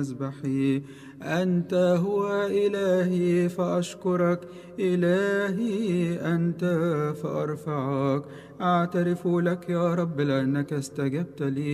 مذبحي. أنت هو إلهي فأشكرك، إلهي أنت فأرفعك. أعترف لك يا رب لأنك استجبت لي.